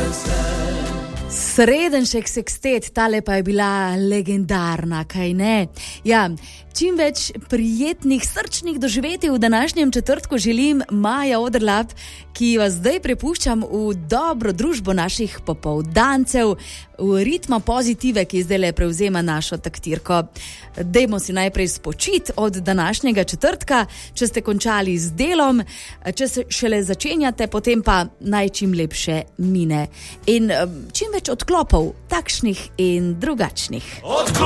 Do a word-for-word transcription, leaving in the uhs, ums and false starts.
Sredenšek sekstet, tale pa je bila legendarna, kaj ne? Ja, čim več prijetnih, srčnih doživetij v današnjem četrtku želim Maja Oderlap, ki vas zdaj prepuščam v dobro družbo naših popoldancev, v ritma pozitive, ki zdaj prevzema našo taktirko. Dajmo si najprej spočit od današnjega četrtka, če ste končali z delom, če se šele začenjate, potem pa naj čim lepše mine. In čim več odklopov, takšnih in drugačnih. Odklop!